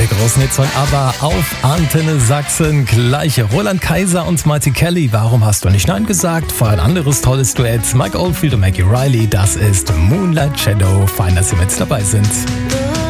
der großen Hits von ABBA auf Antenne Sachsen. Gleich Roland Kaiser und Marty Kelly. Warum hast du nicht Nein gesagt? Vor ein anderes tolles Duett. Mike Oldfield und Maggie Riley. Das ist Moonlight Shadow. Fein, dass Sie mit dabei sind.